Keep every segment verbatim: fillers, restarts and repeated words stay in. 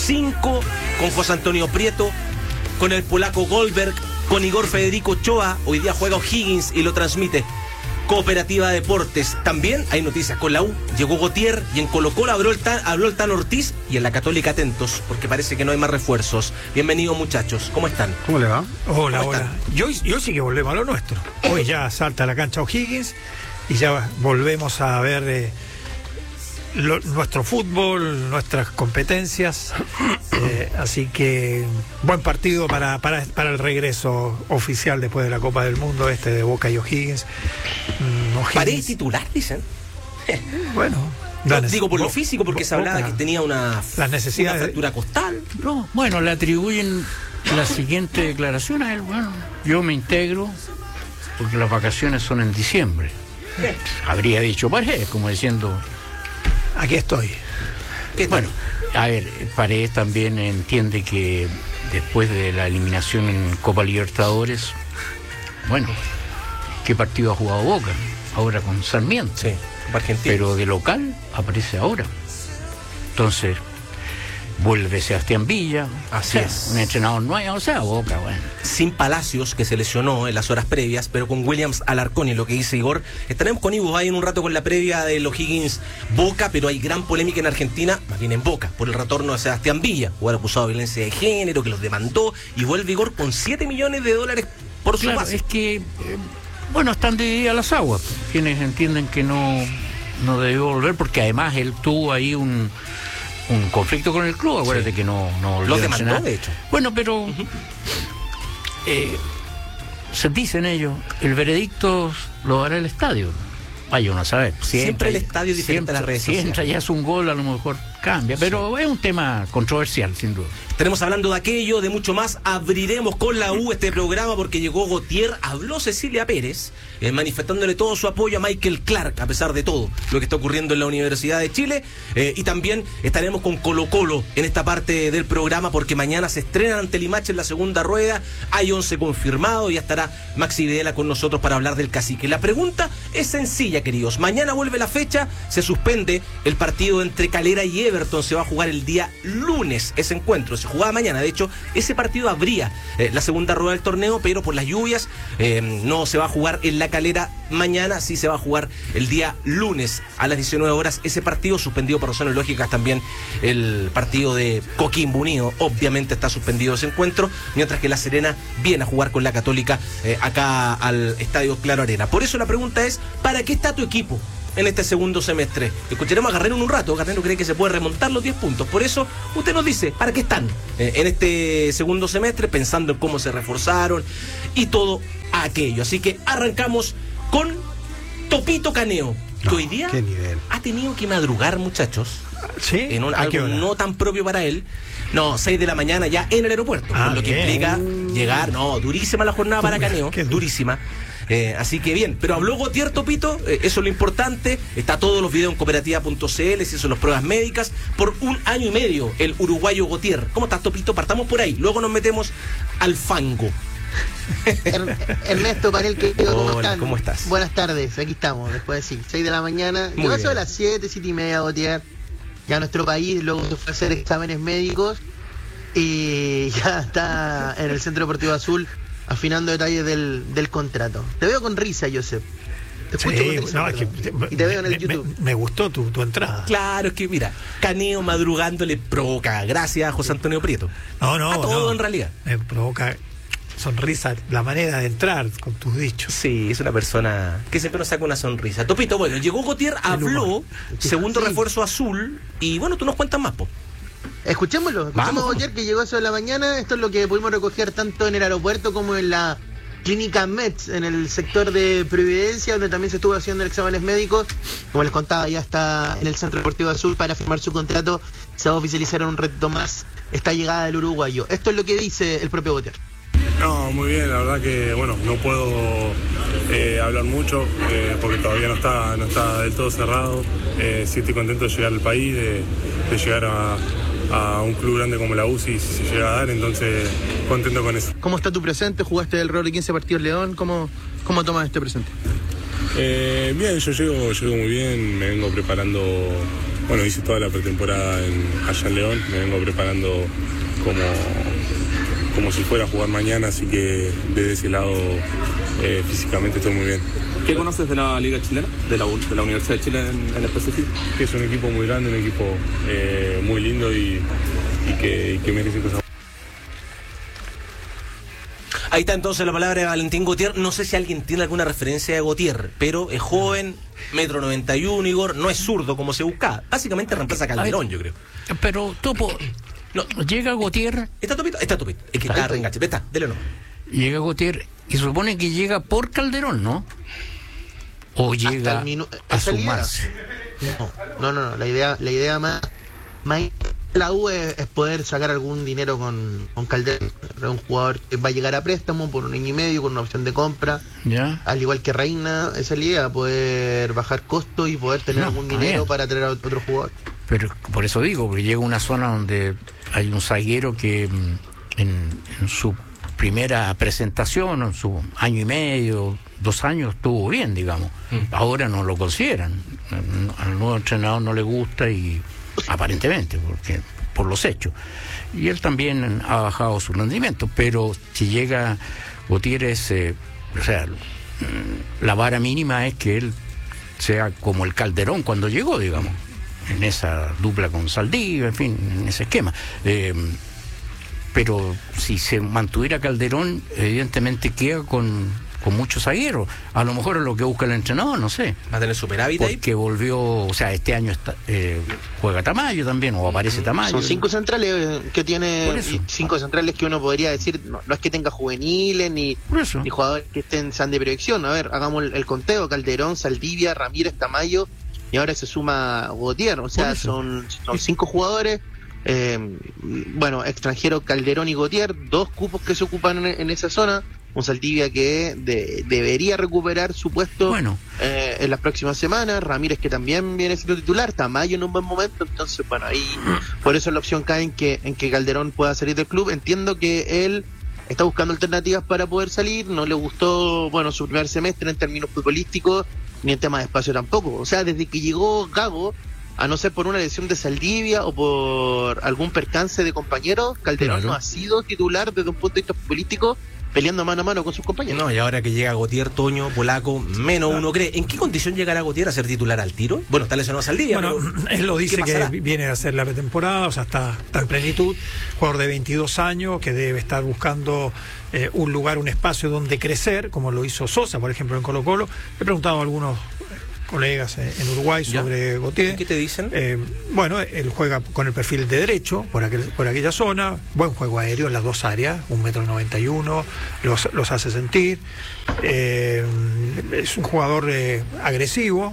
cinco, con José Antonio Prieto, con el polaco Goldberg, con Igor Federico Ochoa. Hoy día juega O'Higgins y lo transmite Cooperativa Deportes. También hay noticias con la U. Llegó Gautier y en Colo-Colo habló el, Tan, habló el Tan Ortiz, y en la Católica atentos porque parece que no hay más refuerzos. Bienvenidos, muchachos. ¿Cómo están? ¿Cómo le va? Hola, hola. Yo, yo sí que volvemos a lo nuestro. Hoy ya salta a la cancha O'Higgins y ya volvemos a ver eh, lo, nuestro fútbol, nuestras competencias. Eh, así que buen partido para, para, para el regreso oficial después de la Copa del Mundo, este de Boca y O'Higgins. Mm, O'Higgins. Paredes titular, dicen. Bueno. No, digo por lo físico, porque se hablaba que tenía una, las necesidades una fractura costal. No, bueno, le atribuyen la siguiente declaración a él. Bueno, yo me integro porque las vacaciones son en diciembre. ¿Qué? Habría dicho Paredes, como diciendo, aquí estoy. Bueno, a ver, Paredes también entiende que después de la eliminación en Copa Libertadores, bueno, ¿qué partido ha jugado Boca? Ahora con Sarmiento. Sí, Argentina. Pero de local aparece ahora. Entonces, vuelve Sebastián Villa. Así o sea, es. Un entrenador nuevo, o sea, Boca, bueno. Sin Palacios, que se lesionó en las horas previas, pero con Williams Alarcón, y lo que dice Igor. Estaremos con Ivo ahí en un rato con la previa de los O'Higgins Boca, pero hay gran polémica en Argentina, más bien en Boca, por el retorno de Sebastián Villa, jugador acusado de violencia de género, que los demandó, y vuelve Igor con siete millones de dólares por su Claro, pase. es que, eh, bueno, están divididas las aguas. Quienes entienden que no, no debió volver, porque además él tuvo ahí un... un conflicto con el club, acuérdate sí. que no, no volvió lo a demandó, cenar. de hecho. Bueno, pero uh-huh. eh, se dicen ellos, el veredicto lo dará el estadio. Vaya uno a saber. Si siempre entra, el estadio es diferente siempre, a las redes si sociales. Si entra ya es un gol, a lo mejor cambia, pero sí. es un tema controversial, sin duda. Estaremos hablando de aquello, de mucho más. Abriremos con la U este programa porque llegó Gautier, habló Cecilia Pérez, eh, manifestándole todo su apoyo a Michael Clark, a pesar de todo lo que está ocurriendo en la Universidad de Chile. Eh, y también estaremos con Colo-Colo en esta parte del programa porque mañana se estrenan ante Limache en la segunda rueda. Hay once confirmado y ya estará Maxi Videla con nosotros para hablar del Cacique. La pregunta es sencilla, queridos. Mañana vuelve la fecha, se suspende el partido entre Calera y Everton. Se va a jugar el día lunes ese encuentro. Se jugaba mañana, de hecho, ese partido abría eh, la segunda rueda del torneo, pero por las lluvias eh, no se va a jugar en la Calera mañana, sí se va a jugar el día lunes a las diecinueve horas. Ese partido suspendido por razones lógicas, también el partido de Coquimbo Unido, obviamente está suspendido ese encuentro, mientras que La Serena viene a jugar con la Católica eh, acá al Estadio Claro Arena. Por eso la pregunta es, ¿para qué está tu equipo en este segundo semestre? Escucharemos a Garrero en un rato. Garrero cree que se puede remontar los diez puntos. Por eso, usted nos dice, ¿para qué están eh, en este segundo semestre? Pensando en cómo se reforzaron y todo aquello. Así que arrancamos con Topito Caneo, que no, hoy día qué nivel. ha tenido que madrugar, muchachos. ¿Sí? En un, algo no tan propio para él. No, seis de la mañana ya en el aeropuerto. Ah, con lo que bien. implica llegar. No, durísima la jornada para Caneo. Durísima. Eh, así que bien, pero habló Gautier, Topito, eh, eso es lo importante. Está todos los videos en cooperativa punto c l, se hizo las pruebas médicas por un año y medio, el uruguayo Gautier. ¿Cómo estás, Topito? Partamos por ahí, luego nos metemos al fango. Er, Ernesto Panel, querido, ¿cómo Hola, están? ¿cómo estás? Buenas tardes, aquí estamos, después de sí, seis de la mañana. Muy Llegó bien. a las siete, siete y media, Gautier, ya a nuestro país, luego se fue a hacer exámenes médicos y ya está en el Centro Deportivo Azul afinando detalles del, del contrato. Te veo con risa, Josep. Te escucho Sí, con risa, no, es que, y te veo en el me, YouTube. Me, me gustó tu, tu entrada. Claro, es que mira, Caneo madrugando le provoca gracias a José Antonio Prieto. No, no, a todo no. en realidad. Me provoca sonrisa la manera de entrar con tus dichos. Sí, es una persona que siempre nos saca una sonrisa. Topito, bueno, llegó Gautier, habló, segundo Sí. refuerzo azul, y bueno, tú nos cuentas más, po. Escuchémoslo, escuchemos Vamos. a Gautier, que llegó a eso de la mañana. Esto es lo que pudimos recoger tanto en el aeropuerto como en la clínica Metz, en el sector de Providencia, donde también se estuvo haciendo exámenes médicos. Como les contaba, ya está en el Centro Deportivo Azul para firmar su contrato. Se va a oficializar en un reto más esta llegada del uruguayo. Esto es lo que dice el propio Gautier. No, muy bien, la verdad que bueno, no puedo eh, hablar mucho eh, porque todavía no está, no está del todo cerrado. Eh, sí estoy contento de llegar al país, de, de llegar a, a un club grande como la U si, si se llega a dar, entonces contento con eso. ¿Cómo está tu presente? ¿Jugaste alrededor de quince partidos León? ¿Cómo, cómo tomas este presente? Eh, bien, yo llego, llego muy bien, me vengo preparando bueno, hice toda la pretemporada en, allá en León, me vengo preparando como, como si fuera a jugar mañana, así que desde ese lado eh, físicamente estoy muy bien. ¿Qué conoces de la Liga Chilena, de la, de la Universidad de Chile en, en específico? Que es un equipo muy grande, un equipo eh, muy lindo y, y, que, y que merece cosas. Ahí está entonces la palabra de Valentín Gauthier. No sé si alguien tiene alguna referencia de Gauthier, pero es joven, metro noventa y uno, Igor, no es zurdo como se buscaba. Básicamente reemplaza a Calderón, yo creo. Pero, Topo, no, llega Gauthier... ¿Está Topito? Está Topito. Es que está reenganche. Está, dele no. Llega Gauthier y supone que llega por Calderón, ¿no? O llega minu- a sumarse. No, no, no, no. La idea, la idea más, más la U es, es poder sacar algún dinero con, con Calderón. Un jugador que va a llegar a préstamo por un año y medio con una opción de compra. ¿Ya? Al igual que Reina, esa es la idea, poder bajar costos y poder tener No, algún está dinero bien. para traer a otro jugador. Pero por eso digo, porque llega a una zona donde hay un zaguero que mm, en, en su primera presentación, en su año y medio, dos años, estuvo bien, digamos. Mm. Ahora no lo consideran. Al nuevo entrenador no le gusta y aparentemente, porque por los hechos. Y él también ha bajado su rendimiento, pero si llega Gutiérrez, eh, o sea, la vara mínima es que él sea como el Calderón cuando llegó, digamos, en esa dupla con Saldivia, en fin, en ese esquema. Eh, pero si se mantuviera Calderón, evidentemente queda con, con muchos zagueros. A lo mejor es lo que busca el entrenador, no sé. Va a tener superávit ahí. Porque volvió, o sea, este año está, eh, juega Tamayo también, o aparece Tamayo. Son cinco centrales que tiene, cinco centrales que uno podría decir, no, no es que tenga juveniles ni, ni jugadores que estén sean de proyección. A ver, hagamos el, el conteo: Calderón, Saldivia, Ramírez, Tamayo, y ahora se suma Gauthier. O sea, son, son cinco jugadores. Eh, bueno, extranjeros Calderón y Gauthier, dos cupos que se ocupan en, en esa zona. Un Saldivia que de, debería recuperar su puesto bueno. eh, en las próximas semanas. Ramírez, que también viene siendo titular. Tamayo en un buen momento. Entonces, bueno, ahí por eso la opción cae en que, en que Calderón pueda salir del club. Entiendo que él está buscando alternativas para poder salir. No le gustó, bueno, su primer semestre en términos futbolísticos, ni en tema de espacio tampoco. O sea, desde que llegó Gago, a no ser por una lesión de Saldivia o por algún percance de compañeros, Calderón claro. no ha sido titular desde un punto de vista futbolístico, peleando mano a mano con sus compañeros. No, y ahora que llega Gauthier, Toño, Polaco, menos uno cree. ¿En qué condición llegará Gauthier a ser titular al tiro? Bueno, está lesionado Saldivia. Bueno, pero él lo dice que viene a hacer la pretemporada, o sea, está, está en plenitud. Jugador de veintidós años que debe estar buscando eh, un lugar, un espacio donde crecer, como lo hizo Sosa, por ejemplo, en Colo Colo. He preguntado a algunos colegas en Uruguay sobre Gauthier. ¿Qué te dicen? Eh, bueno, él juega con el perfil de derecho por, aquel, por aquella zona, buen juego aéreo en las dos áreas, un metro noventa y uno, los, los hace sentir. Eh, es un jugador eh, agresivo,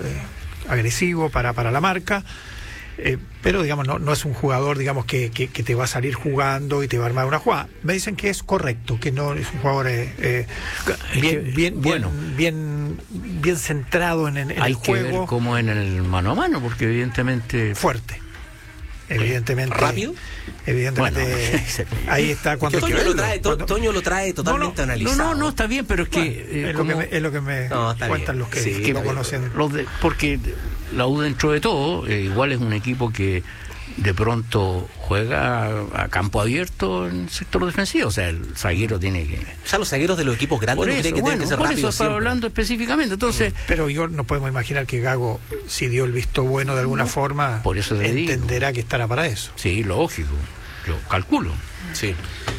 eh, agresivo para, para la marca. Eh, pero digamos no, no es un jugador digamos que, que, que te va a salir jugando y te va a armar una jugada. Me dicen que es correcto, que no es un jugador eh, eh, bien, bien, bueno. bien, bien, bien centrado en, en hay el que juego. Ver como en el mano a mano, porque evidentemente fuerte. Evidentemente. ¿Rápido? Evidentemente. Bueno, ahí está cuando. Toño, lo trae, to, Toño lo trae totalmente no, no, analizado. No, no, no, está bien, pero es que. Bueno, eh, es, como, lo que me, es lo que me no, cuentan bien. Los que, sí, que no conocen. Los de, porque la U, dentro de todo, eh, igual es un equipo que de pronto juega a, a campo abierto en sector defensivo. O sea, el zaguero tiene que. O sea, los zagueros de los equipos grandes por no eso, creen que bueno, tienen que ser por rápidos. Eso estaba hablando específicamente. Entonces, pero yo no podemos imaginar que Gago, si dio el visto bueno de alguna no, forma, por eso entenderá digo. que estará para eso. Sí, lógico. Yo calculo. Sí.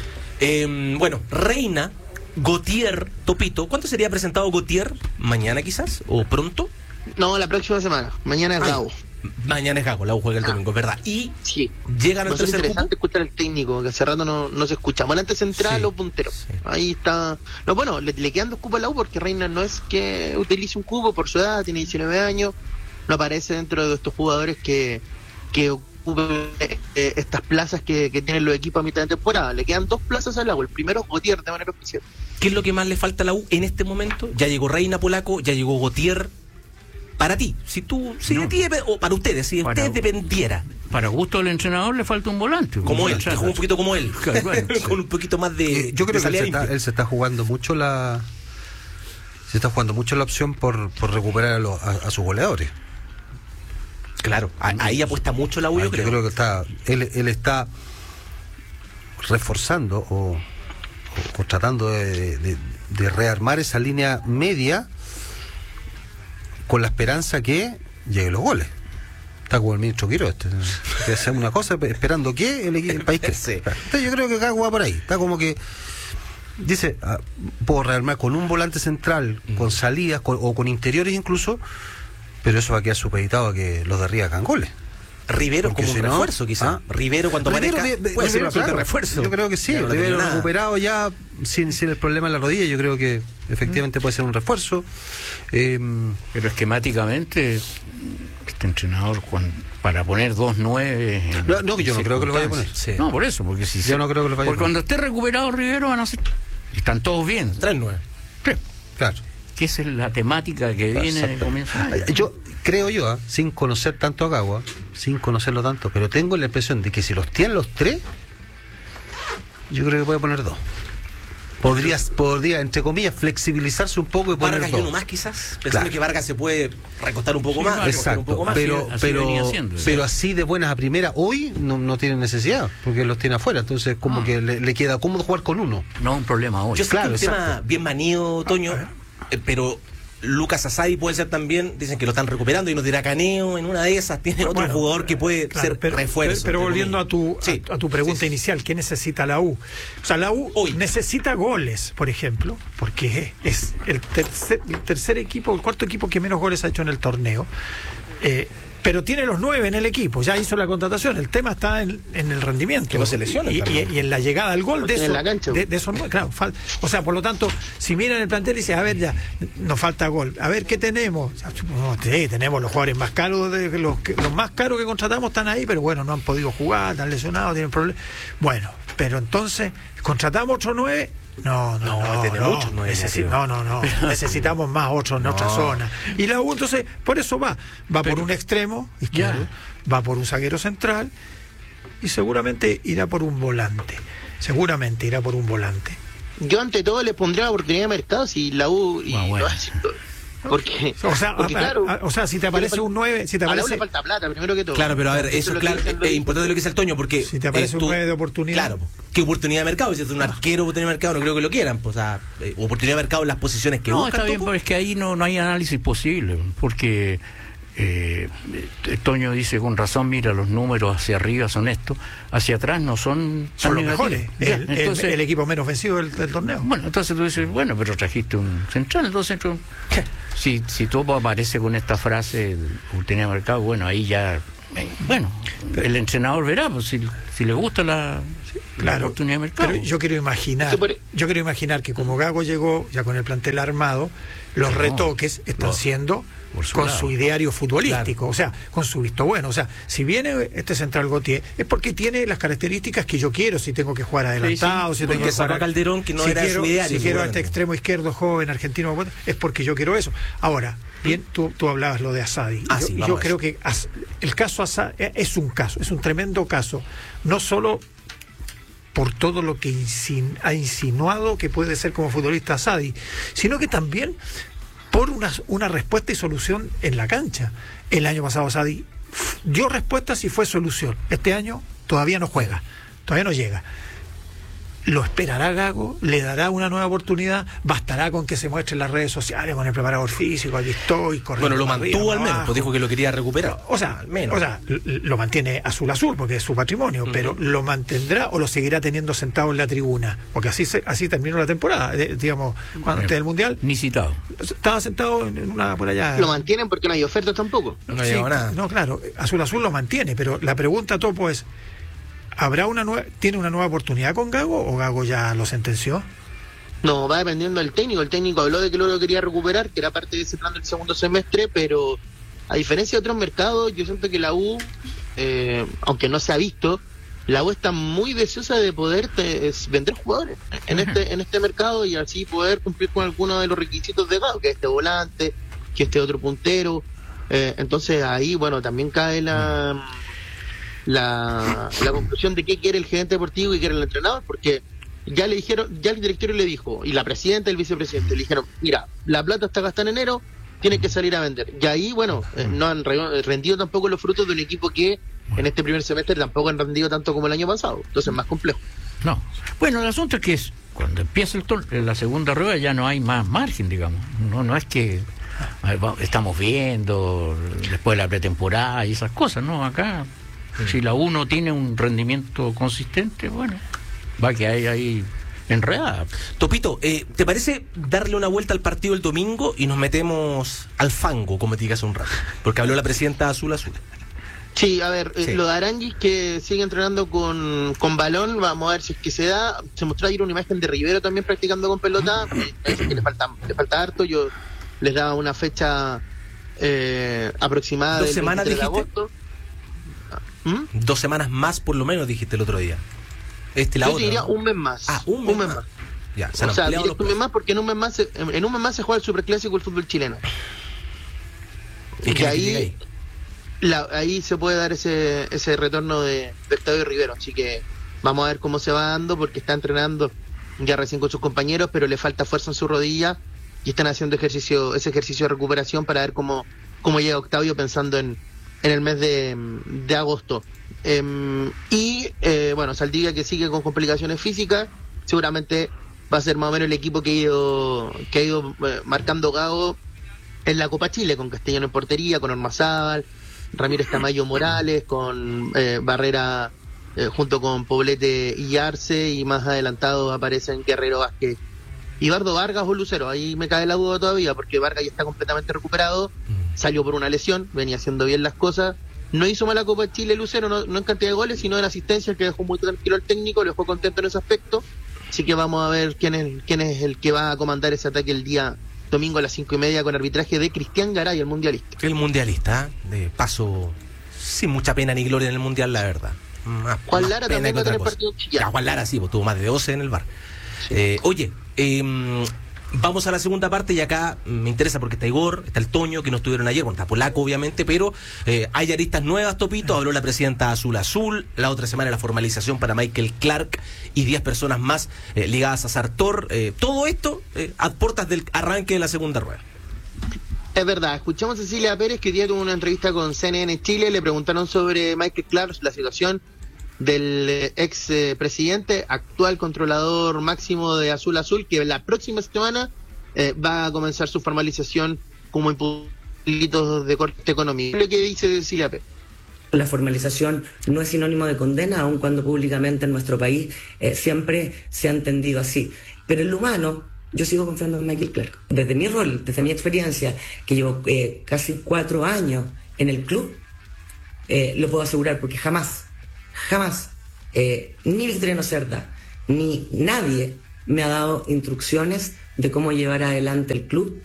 Eh, bueno, Reina, Gauthier, Topito. ¿Cuánto sería presentado Gauthier? ¿Mañana quizás? ¿O pronto? No, la próxima semana. Mañana es Gago. Mañana es Gago, la U juega el ah, domingo, es verdad. Y sí. llegan al tercer Es interesante cupo. escuchar al técnico, que hace rato no, no se escucha. Volante central sí, o puntero. Sí. Ahí está. No, bueno, le, le quedan dos cupos a la U porque Reina no es que utilice un cupo por su edad, tiene diecinueve años. No aparece dentro de estos jugadores que, que ocupen eh, estas plazas que, que tienen los equipos a mitad de temporada. Le quedan dos plazas a la U. El primero es Gauthier de manera oficial. ¿Qué es lo que más le falta a la U en este momento? Ya llegó Reina, Polaco, ya llegó Gauthier. Para ti, si tú, si no. de ti, o para ustedes, si de para, ustedes dependiera. Para gusto del entrenador le falta un volante. Como un él, que juega un poquito como él. Bueno, sí. Con un poquito más de. Yo creo de que él se, está, él se está jugando mucho la. Se está jugando mucho la opción por, por recuperar a, los, a, a sus goleadores. Claro, ahí apuesta mucho la U, Ah, yo creo. Yo creo que está, él, él está reforzando o, o, o tratando de, de, de rearmar esa línea media con la esperanza que lleguen los goles. Está como el ministro Quiro, este, que hace una cosa esperando que el, el país crezca. Sí. Entonces yo creo que Gago va por ahí. Está como que dice, ah, puedo rearmar con un volante central, mm. con salidas con, o con interiores incluso, pero eso va a quedar supeditado a que los de arriba hagan goles. Rivero Porque como si un no, refuerzo, quizás. ¿ah? Rivero cuando Rivero aparezca de- de- puede ser Rivero, un absoluto claro, refuerzo. Yo creo que sí, Ya no de tiene haberlo nada. recuperado ya sin, sin el problema en la rodilla, yo creo que efectivamente puede ser un refuerzo. Eh, Pero esquemáticamente, este entrenador, cuando, para poner dos nueve. en- No, no, que yo en no creo que lo vaya a poner. circunstancias. Sí. No, por eso, porque si Yo se- no creo que lo vaya a porque poner. cuando esté recuperado Rivero van a ser. Están todos bien. tres nueve. Sí. claro. Que esa es la temática que viene de Exacto. comienzo. de año. Yo creo yo, ¿ah? sin conocer tanto a Gago, ¿ah? sin conocerlo tanto, pero tengo la impresión de que si los tienen los tres, yo creo que puede poner dos. Podría, podría, entre comillas, flexibilizarse un poco y poner Vargas y dos. uno más, quizás. Pensando Claro. que Vargas se puede recostar un poco Sí, más. claro. recostar un Exacto, poco más. pero, así pero, venía siendo. pero así de buenas a primeras, hoy no, no tienen necesidad, porque los tiene afuera, entonces como Ah. que le, le queda cómodo jugar con uno. No un problema hoy. Yo sé Claro, que es un tema exacto. bien manido, Toño, eh, pero Lucas Asadi puede ser también, dicen que lo están recuperando y nos dirá Caneo en una de esas, tiene otro Bueno, jugador que puede claro, ser pero, refuerzo. Pero, pero entre volviendo a tu, comillas. Sí, a, a tu pregunta sí, sí. inicial, ¿qué necesita la U? O sea, la U Hoy. necesita goles, por ejemplo, porque es el tercer, el tercer equipo, el cuarto equipo que menos goles ha hecho en el torneo. Eh, pero tiene los nueve en el equipo, ya hizo la contratación. El tema está en, en el rendimiento. Que no se lesionen y, y, también. y en la llegada al gol de, En eso, la cancha. de, de esos nueve. Claro, fal- o sea, por lo tanto, si miran el plantel y dicen, a ver, ya, nos falta gol. A ver, ¿qué tenemos? No, sí, tenemos los jugadores más caros, de, los, que- los más caros que contratamos están ahí, pero bueno, no han podido jugar, están lesionados, tienen problemas. Bueno, pero entonces, ¿contratamos otro nueve? No, no, No, no, tiene no, muchos nueve, necesi- creo. no, no, no, necesitamos más otros en otra zona. Y la U, entonces, por eso va, va por un extremo izquierdo, va por un zaguero central y seguramente irá por un volante. Seguramente irá por un volante. Yo ante todo le pondría la oportunidad de mercado si la U y Ah, bueno. lo hace. Porque, O sea, porque, a- claro, a- o sea, si te aparece le fal- un nueve, si te a la U aparece le falta plata, primero que todo. Claro, pero a ver, eso es es lo que claro, dicen los- es importante lo que dice el Toño, porque Si te aparece eh, un nueve de oportunidad. Claro, ¿qué oportunidad de mercado? Si es un arquero oportunidad de mercado, no creo que lo quieran. Pues, o sea, eh, oportunidad de mercado en las posiciones que No, buscan. está bien, Topo. pero es que ahí no, no hay análisis posible, porque eh, Toño dice con razón, mira, los números hacia arriba son estos, hacia atrás no son Son tan los negativos. mejores. Ya, El, el- entonces, el equipo menos ofensivo del, del torneo. bueno, entonces tú dices, bueno, pero trajiste un central, entonces tú- si, si Topo aparece con esta frase, el oportunidad de mercado, bueno, ahí ya, eh, bueno, el entrenador verá, pues, si, si le gusta la, la Claro, oportunidad de mercado. pero yo quiero imaginar, Sí, pero- yo quiero imaginar que como Gago llegó ya con el plantel armado, los No, retoques están no, siendo por su con lado. su ideario futbolístico, o sea, con su visto bueno. O sea, si viene este central Gautier, es porque tiene las características que yo quiero, si tengo que jugar adelantado, si Porque tengo que sacó jugar a Calderón, que no si era de quiero, su ideario, si quiero a este seguramente. extremo izquierdo joven argentino, bueno, es porque yo quiero eso. Ahora, bien, tú, tú hablabas lo de Asadi. Ah, yo sí, y vamos yo a creo que As- el caso Asadi es un caso, es un tremendo caso, no solo por todo lo que insin- ha insinuado que puede ser como futbolista Asadi, sino que también por una, una respuesta y solución en la cancha. El año pasado Asadi f- dio respuestas y fue solución. Este año todavía no juega, todavía no llega. ¿Lo esperará Gago? ¿Le dará una nueva oportunidad? ¿Bastará con que se muestre en las redes sociales con el preparador físico? Aquí estoy, corriendo. Bueno, lo para arriba, mantuvo al para menos, abajo? pues dijo que lo quería recuperar. O sea, al menos. o sea, l- lo mantiene azul azul porque es su patrimonio, pero lo mantendrá o lo seguirá teniendo sentado en la tribuna, porque así se, así terminó la temporada, eh, digamos, cuando antes del mundial Ni citado. estaba sentado en una por allá. Lo mantienen porque no hay ofertas tampoco. no Sí, llegó nada. no, claro, azul azul lo mantiene, pero la pregunta Topo es, ¿habrá una nueva, tiene una nueva oportunidad con Gago o Gago ya lo sentenció? No, va dependiendo del técnico. El técnico habló de que lo quería recuperar, que era parte de ese plan del segundo semestre, pero a diferencia de otros mercados, yo siento que la U, eh, aunque no se ha visto, la U está muy deseosa de poder te- es vender jugadores en este en este mercado y así poder cumplir con algunos de los requisitos de Gago, que este volante, que este otro puntero. Eh, entonces ahí, bueno, también cae la, la la conclusión de qué quiere el gerente deportivo y qué quiere el entrenador, porque ya le dijeron, ya el directorio le dijo, y la presidenta y el vicepresidente le dijeron, mira, la plata está gastada en enero, tienen que salir a vender. Y ahí, bueno, eh, no han re- rendido tampoco los frutos de un equipo que en este primer semestre tampoco han rendido tanto como el año pasado. Entonces es más complejo. No. Bueno, el asunto es que es, cuando empieza el tor- la segunda rueda ya no hay más margen, digamos. No, no es que estamos viendo después de la pretemporada y esas cosas, ¿no? Acá, sí. Si la uno tiene un rendimiento consistente, bueno, va que hay ahí enredada. Topito, eh, ¿te parece darle una vuelta al partido el domingo y nos metemos al fango, como te dije hace un rato? Porque habló la presidenta Azul Azul. Sí, a ver, Sí. eh, lo de Aranguis que sigue entrenando con, con balón, vamos a ver si es que se da. Se mostró ayer una imagen de Rivero también practicando con pelota, eh, parece que le falta, le falta harto. Yo les daba una fecha eh, aproximada ¿Dos del semanas veintitrés de dijiste? agosto. ¿Mm? Dos semanas más por lo menos, dijiste el otro día. Este y la Yo otra, te diría ¿no? un mes más. Ah, un mes más. Ya, se han O sea, ampliado diría los un mes plazos. más porque en un mes más se, en un mes más se juega el superclásico del fútbol chileno. ¿Y Y qué ahí, ahí? la, ahí se puede dar ese ese retorno de, de Octavio Rivero. Así que vamos a ver cómo se va dando porque está entrenando ya recién con sus compañeros, pero le falta fuerza en su rodilla y están haciendo ejercicio ese ejercicio de recuperación para ver cómo, cómo llega Octavio pensando en, en el mes de, de agosto. Eh, y eh, bueno, Saldivia que sigue con complicaciones físicas, seguramente va a ser más o menos el equipo que ha ido, que ha ido eh, marcando Gago en la Copa Chile, con Castellano en portería, con Ormazábal, Ramírez Tamayo Morales, con eh, Barrera eh, junto con Poblete y Arce, y más adelantado aparecen Guerrero Vázquez y Bardo Vargas o Lucero. Ahí me cae la duda todavía, porque Vargas ya está completamente recuperado, salió por una lesión, venía haciendo bien las cosas, no hizo mala Copa Chile Lucero, no, no en cantidad de goles, sino en asistencia, que dejó muy tranquilo al técnico, le fue contento en ese aspecto, así que vamos a ver quién es, quién es el que va a comandar ese ataque el día domingo a las cinco y media con arbitraje de Cristian Garay, el mundialista. El mundialista, ¿eh? De paso, sin mucha pena ni gloria en el mundial, la verdad. Más, Juan más Lara pena también que va a otra tener cosa. partido en Chillán. Ya, Juan Lara sí, pues, tuvo más de doce en el bar. Sí. Eh, oye, eh, vamos a la segunda parte y acá me interesa porque está Igor, está el Toño, que no estuvieron ayer, bueno, está Polaco obviamente, pero eh, hay aristas nuevas, Topito. Habló la presidenta Azul Azul, la otra semana la formalización para Michael Clark y diez personas más eh, ligadas a Sartor. Eh, todo esto eh, a puertas del arranque de la segunda rueda. Es verdad, escuchamos a Cecilia Pérez, que hoy día tuvo una entrevista con C N N Chile, le preguntaron sobre Michael Clark, la situación del eh, ex eh, presidente, actual controlador máximo de Azul Azul, que la próxima semana eh, va a comenzar su formalización como imputado de corte económico. Lo que dice Cecilia Pérez. La formalización no es sinónimo de condena, aun cuando públicamente en nuestro país eh, siempre se ha entendido así. Pero en lo humano, yo sigo confiando en Michael Clark. Desde mi rol, desde mi experiencia, que llevo eh, casi cuatro años en el club, eh, lo puedo asegurar, porque jamás, jamás, eh, ni Victoriano Cerda, ni nadie me ha dado instrucciones de cómo llevar adelante el club,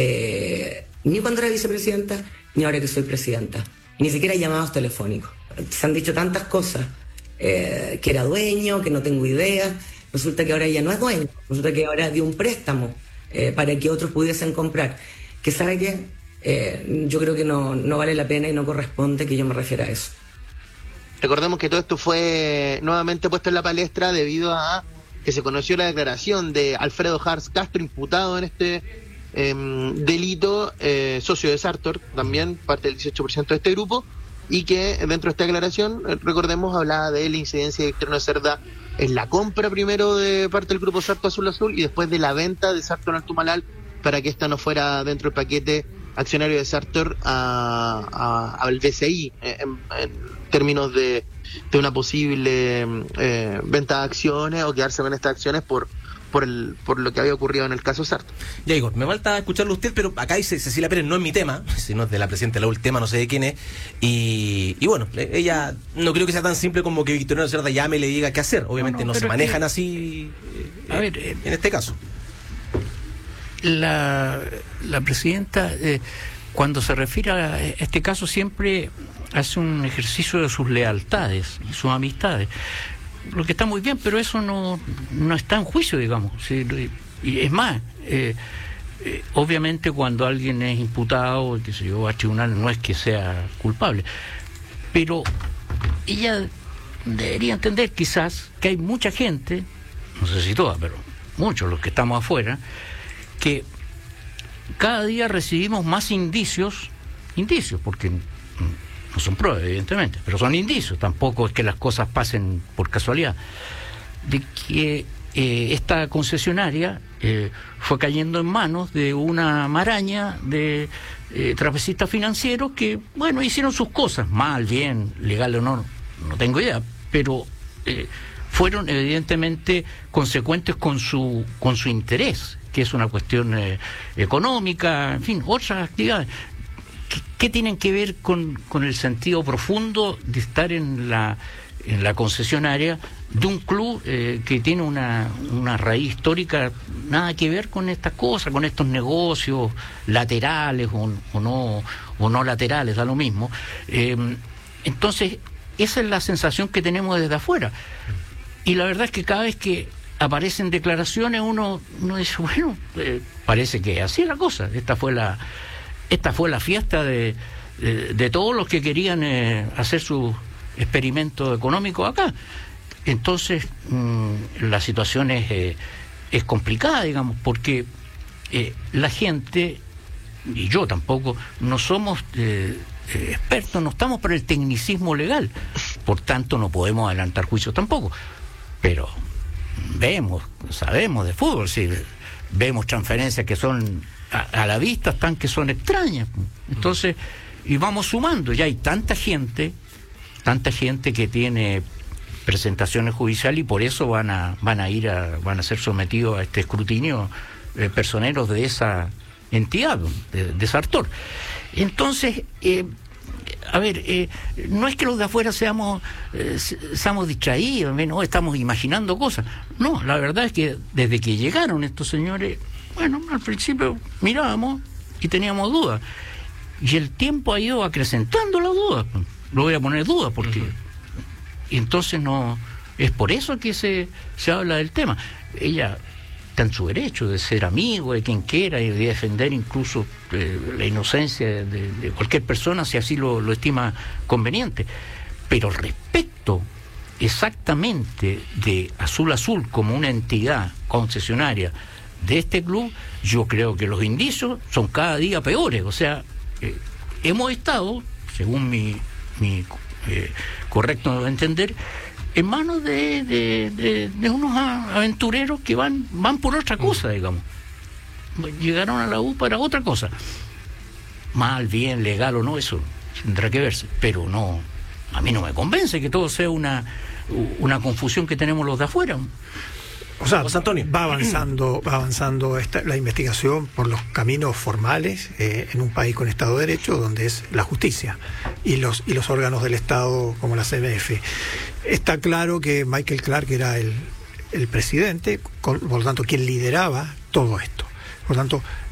eh, ni cuando era vicepresidenta, ni ahora que soy presidenta. Ni siquiera llamados telefónicos. Se han dicho tantas cosas, eh, que era dueño, que no tengo idea. Resulta que ahora ella no es dueño, resulta que ahora dio un préstamo eh, para que otros pudiesen comprar. Que sabe que eh, yo creo que no, no vale la pena y no corresponde que yo me refiera a eso. Recordemos que todo esto fue nuevamente puesto en la palestra debido a que se conoció la declaración de Alfredo Hars Castro, imputado en este eh, delito, eh, socio de Sartor, también parte del dieciocho por ciento de este grupo, y que dentro de esta declaración, eh, recordemos, hablaba de la incidencia de Victoriano Cerda en la compra primero de parte del grupo Sartor Azul Azul y después de la venta de Sartor al Tumalal para que esta no fuera dentro del paquete accionario de Sartor a, a, al B C I eh, en, en términos de, de una posible eh, venta de acciones o quedarse con estas acciones por por el por lo que había ocurrido en el caso Sartor. Ya, Igor, me falta escucharlo usted, pero acá dice Cecilia Pérez, no es mi tema, sino es de la presidenta de la U, el tema no sé de quién es, y, y bueno, ella no creo que sea tan simple como que Victoriano Cerda llame y le diga qué hacer, obviamente no, no, no se manejan que, así eh, a ver, eh, en este caso. La, la presidenta, eh, cuando se refiere a este caso, siempre hace un ejercicio de sus lealtades y sus amistades, lo que está muy bien, pero eso no, no está en juicio, digamos. Sí, y es más, eh, eh, obviamente cuando alguien es imputado, que se llevó a tribunal, no es que sea culpable, pero ella debería entender quizás que hay mucha gente, no sé si toda, pero muchos los que estamos afuera, que cada día recibimos más indicios, indicios, porque no son pruebas, evidentemente, pero son indicios, tampoco es que las cosas pasen por casualidad, de que eh, esta concesionaria eh, fue cayendo en manos de una maraña de eh, trapecistas financieros que, bueno, hicieron sus cosas, mal, bien, legal o no, no tengo idea, pero eh, fueron evidentemente consecuentes con su, con su interés, que es una cuestión eh, económica, en fin, otras actividades. ¿Qué, qué tienen que ver con, con el sentido profundo de estar en la, en la concesionaria de un club eh, que tiene una, una raíz histórica, nada que ver con estas cosas, con estos negocios laterales o, o, no, o no laterales, da lo mismo? Eh, entonces, esa es la sensación que tenemos desde afuera. Y la verdad es que cada vez que aparecen declaraciones uno, uno dice, bueno, eh, parece que así es la cosa. Esta fue la esta fue la fiesta de, de, de todos los que querían eh, hacer su experimento económico acá. Entonces mmm, la situación es, eh, es complicada, digamos, porque eh, la gente, y yo tampoco, no somos eh, eh, expertos, no estamos para el tecnicismo legal, por tanto no podemos adelantar juicios tampoco, pero vemos, sabemos de fútbol, sí, vemos transferencias que son a, a la vista, están que son extrañas. Entonces, y vamos sumando, ya hay tanta gente, tanta gente que tiene presentaciones judiciales y por eso van a van a ir a van a ser sometidos a este escrutinio eh, personeros de esa entidad, de, de Sartor. Entonces, eh, a ver, eh, no es que los de afuera seamos eh, seamos distraídos, no estamos imaginando cosas. No, la verdad es que desde que llegaron estos señores, bueno, al principio mirábamos y teníamos dudas. Y el tiempo ha ido acrecentando las dudas. Lo voy a poner dudas porque... Uh-huh. Y entonces no... Es por eso que se, se habla del tema. Ella está en su derecho de ser amigo de quien quiera y de defender incluso eh, la inocencia de, de cualquier persona si así lo, lo estima conveniente. Pero respecto exactamente de Azul Azul como una entidad concesionaria de este club, yo creo que los indicios son cada día peores. O sea, eh, hemos estado, según mi, mi eh, correcto entender, en manos de, de, de, de unos aventureros que van van por otra cosa, digamos. Llegaron a la U para otra cosa. Mal, bien, legal o no, eso tendrá que verse. Pero no, a mí no me convence que todo sea una, una confusión que tenemos los de afuera. O sea, José Antonio, va avanzando, va avanzando esta, la investigación por los caminos formales eh, en un país con Estado de Derecho, donde es la justicia y los y los órganos del Estado como la C M F. Está claro que Michael Clark era el, el presidente, con, por lo tanto, quien lideraba todo esto. Por lo tanto,